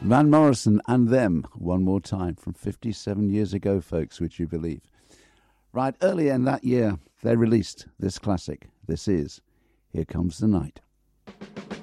Van Morrison and Them, one more time, from 57 years ago, folks, would you believe? Right, earlier in that year, they released this classic. This is Here Comes the Night.